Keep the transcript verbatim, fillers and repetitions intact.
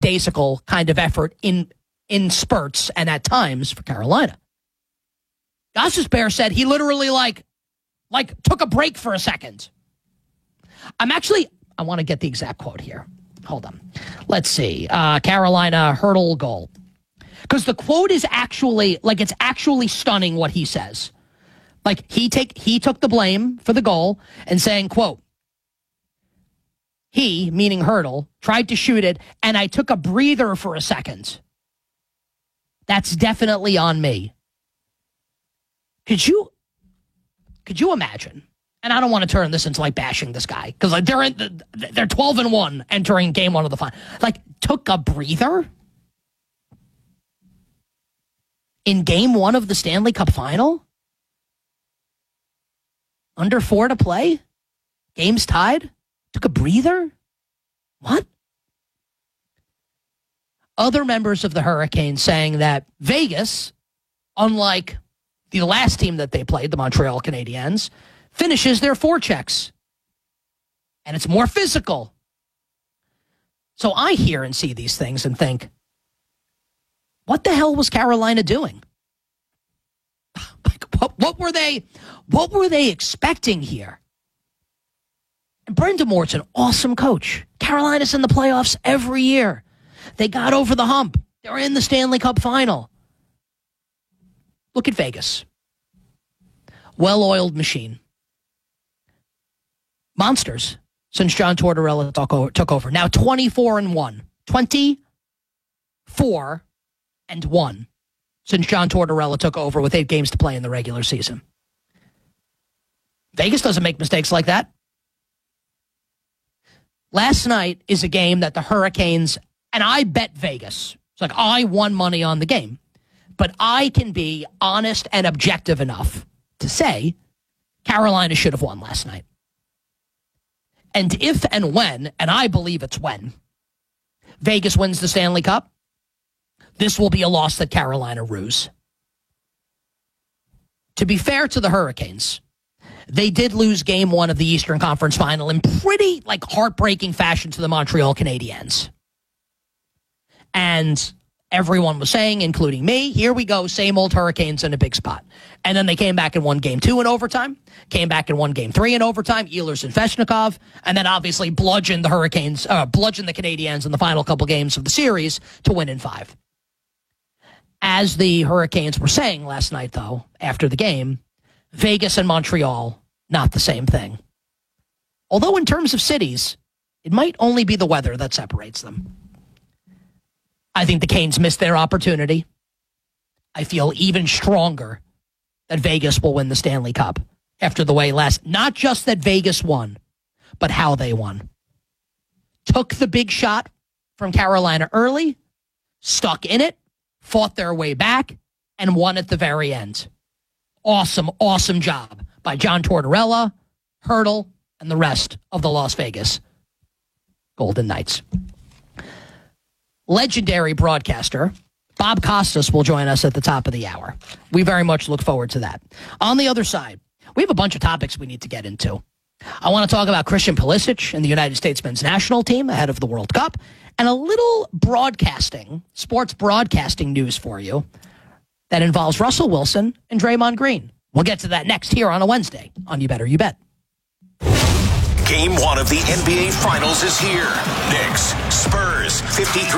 lackadaisical kind of effort in in spurts and at times for Carolina. Gostisbehere said he literally like like took a break for a second. I'm actually, I want to get the exact quote here. Hold on. Let's see. Uh, Carolina hurdle goal. Because the quote is actually, like, it's actually stunning what he says. Like, he take he took the blame for the goal and saying, quote, he, meaning Hurdle, tried to shoot it, and I took a breather for a second. That's definitely on me. Could you, could you imagine? And I don't want to turn this into like bashing this guy because like they're in the, they're twelve and one entering game one of the final. Like took a breather in game one of the Stanley Cup final. Under four to play, game's tied. Took a breather. What? Other members of the Hurricanes saying that Vegas, unlike the last team that they played, the Montreal Canadiens, finishes their forechecks. And it's more physical. So I hear and see these things and think, what the hell was Carolina doing? Like, what, what were they, what were they expecting here? And Brendan Moore's an awesome coach. Carolina's in the playoffs every year. They got over the hump. They're in the Stanley Cup final. Look at Vegas. Well-oiled machine. Monsters since John Tortorella took over, took over. Now twenty-four and one. twenty-four and one since John Tortorella took over with eight games to play in the regular season. Vegas doesn't make mistakes like that. Last night is a game that the Hurricanes, and I bet Vegas. It's like I won money on the game. But I can be honest and objective enough to say Carolina should have won last night. And if and when, and I believe it's when, Vegas wins the Stanley Cup, this will be a loss that Carolina rues. To be fair to the Hurricanes, they did lose game one of the Eastern Conference Final in pretty like heartbreaking fashion to the Montreal Canadiens. And everyone was saying, including me, here we go, same old Hurricanes in a big spot. And then they came back and won game two in overtime, came back and won game three in overtime, Ehlers and Svechnikov, and then obviously bludgeoned the Hurricanes, uh, bludgeoned the Canadiens in the final couple games of the series to win in five. As the Hurricanes were saying last night, though, after the game, Vegas and Montreal, not the same thing. Although in terms of cities, it might only be the weather that separates them. I think the Canes missed their opportunity. I feel even stronger that Vegas will win the Stanley Cup after the way last, not just that Vegas won, but how they won. Took the big shot from Carolina early, stuck in it, fought their way back, and won at the very end. Awesome, awesome job by John Tortorella, Hurdle, and the rest of the Las Vegas Golden Knights. Legendary broadcaster Bob Costas will join us at the top of the hour. We very much look forward to that. On the other side, we have a bunch of topics we need to get into. I want to talk about Christian Pulisic and the United States men's national team ahead of the World Cup, and a little broadcasting, sports broadcasting news for you that involves Russell Wilson and Draymond Green. We'll get to that next here on a Wednesday on You Better You Bet. Game one of the N B A Finals is here. Knicks, Spurs, fifty-three